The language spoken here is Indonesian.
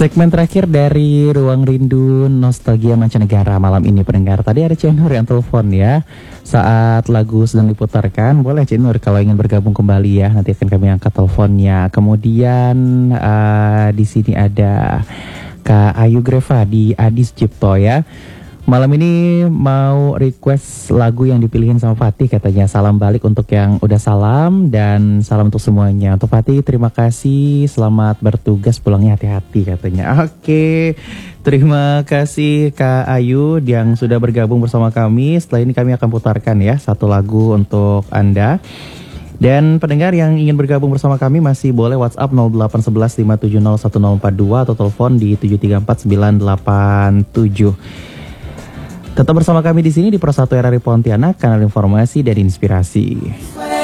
Segmen terakhir dari Ruang Rindu Nostalgia Mancanegara malam ini pendengar. Tadi ada Cenur yang telepon ya. Saat lagu sedang diputarkan, boleh Cenur kalau ingin bergabung kembali ya. Nanti akan kami angkat teleponnya. Kemudian di sini ada Kak Ayu Greva di Adis Cipto ya. Malam ini mau request lagu yang dipilihin sama Fatih katanya. Salam balik untuk yang udah salam dan salam untuk semuanya. Untuk Fatih terima kasih, selamat bertugas, pulangnya hati-hati katanya. Oke, terima kasih Kak Ayu yang sudah bergabung bersama kami. Setelah ini kami akan putarkan ya satu lagu untuk Anda. Dan pendengar yang ingin bergabung bersama kami masih boleh WhatsApp 0811 570 1042 atau telepon di 734 987. Tetap bersama kami di sini di Pro 1 RRI Pontianak, kanal informasi dan inspirasi.